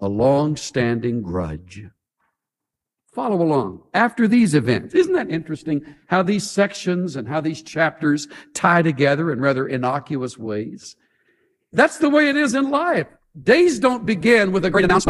a long-standing grudge. Follow along. After these events, isn't that interesting how these sections and how these chapters tie together in rather innocuous ways? That's the way it is in life. Days don't begin with a great announcement